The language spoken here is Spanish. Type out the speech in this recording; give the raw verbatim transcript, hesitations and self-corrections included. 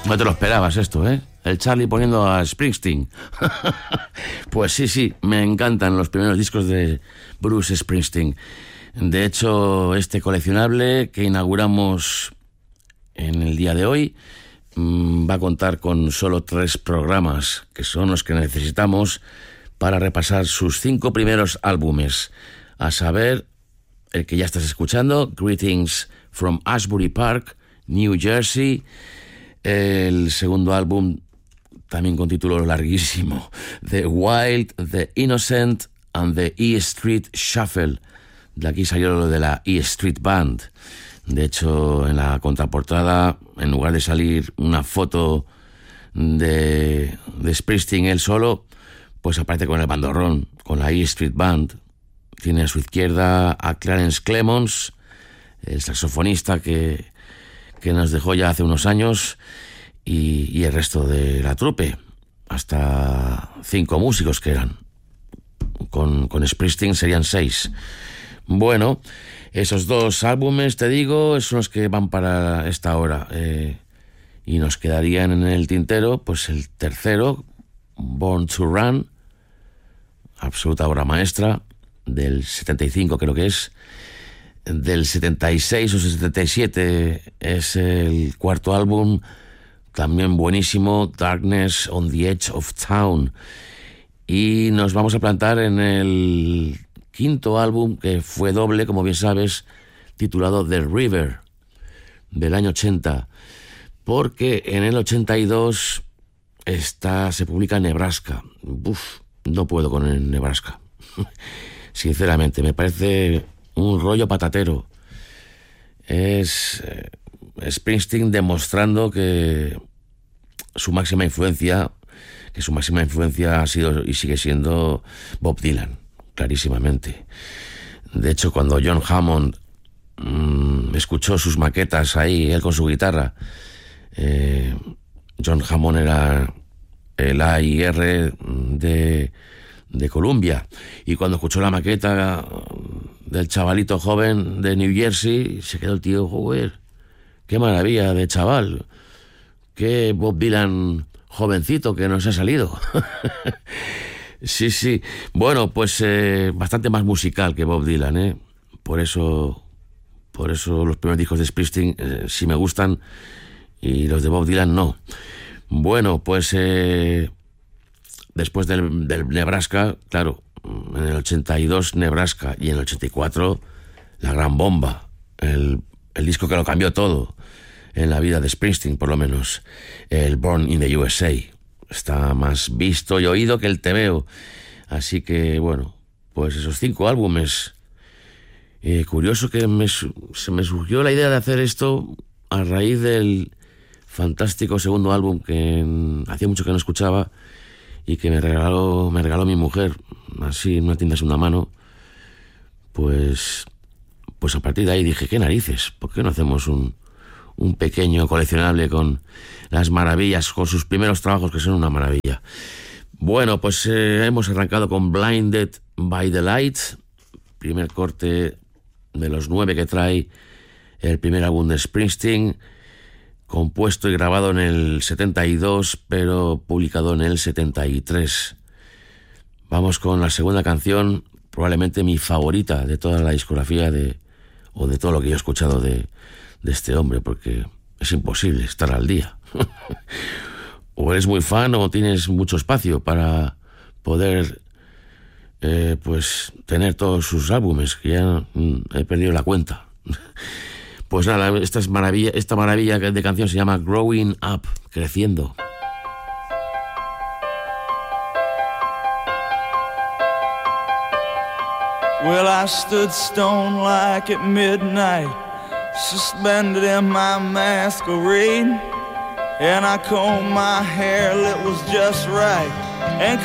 No te lo esperabas esto, ¿eh? El Charlie poniendo a Springsteen. Pues sí, sí, me encantan los primeros discos de Bruce Springsteen. De hecho, este coleccionable que inauguramos en el día de hoy mmm, va a contar con solo tres programas, que son los que necesitamos para repasar sus cinco primeros álbumes. A saber, el que ya estás escuchando, Greetings from Ashbury Park, New Jersey. El segundo álbum, también con título larguísimo, The Wild, The Innocent and The E Street Shuffle. De aquí salió lo de la E Street Band. De hecho, en la contraportada, en lugar de salir una foto de, de Springsteen él solo, pues aparece con el bandorrón, con la E Street Band. Tiene a su izquierda a Clarence Clemons, el saxofonista que... que nos dejó ya hace unos años, y, y el resto de la trupe, hasta cinco músicos que eran. Con, con Springsteen serían seis. Bueno, esos dos álbumes, te digo, son los que van para esta hora. Eh, y nos quedarían en el tintero, pues el tercero, Born to Run, absoluta obra maestra, del setenta y cinco creo que es. Del setenta y seis o setenta y siete es el cuarto álbum, también buenísimo, Darkness on the Edge of Town. Y nos vamos a plantar en el quinto álbum, que fue doble, como bien sabes, titulado The River, del año ochenta, porque en el ochenta y dos está, se publica Nebraska. Uf, no puedo con el Nebraska. Sinceramente, me parece un rollo patatero. Es eh, Springsteen demostrando que su máxima influencia, que su máxima influencia ha sido y sigue siendo Bob Dylan, clarísimamente. De hecho, cuando John Hammond mmm, escuchó sus maquetas ahí, él con su guitarra, eh, John Hammond era el A y R de, de Columbia, y cuando escuchó la maqueta del chavalito joven de New Jersey, se quedó el tío, joder, qué maravilla de chaval, qué Bob Dylan jovencito que nos ha salido. Sí, sí, bueno, pues eh, bastante más musical que Bob Dylan, ¿eh? Por eso, por eso los primeros discos de Springsteen eh, sí me gustan, y los de Bob Dylan no. Bueno, pues eh, después del, del Nebraska, claro, en el ochenta y dos Nebraska, y en el ochenta y cuatro la gran bomba, el, el disco que lo cambió todo en la vida de Springsteen, por lo menos, el Born in the U S A. Está más visto y oído que el tebeo. Así que, bueno, pues esos cinco álbumes. Eh, curioso que me, se me surgió la idea de hacer esto a raíz del fantástico segundo álbum que hacía mucho que no escuchaba, y que me regaló, me regaló mi mujer, así en una tienda de segunda mano. Pues, pues a partir de ahí dije, qué narices, ¿por qué no hacemos un, un pequeño coleccionable con las maravillas, con sus primeros trabajos, que son una maravilla? Bueno, pues eh, hemos arrancado con Blinded by the Light, primer corte de los nueve que trae el primer álbum de Springsteen, compuesto y grabado en el setenta y dos, pero publicado en el setenta y tres. Vamos con la segunda canción, probablemente mi favorita de toda la discografía de, o de todo lo que yo he escuchado de, de este hombre, porque es imposible estar al día. O eres muy fan o tienes mucho espacio para poder eh, pues tener todos sus álbumes, que ya mm, he perdido la cuenta. Pues nada, esta, es maravilla, esta maravilla de canción se llama Growing Up, creciendo. Well, I stood stone like at midnight, suspended in my masquerade, and I combed my hair, it was just right, and